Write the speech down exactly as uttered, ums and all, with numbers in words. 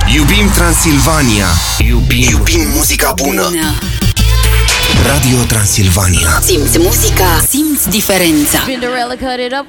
Iubim Transilvania. Iubim, Iubim muzica bună. bună. Radio Transilvania. Simți muzica, simți diferența. Cinderella cut it up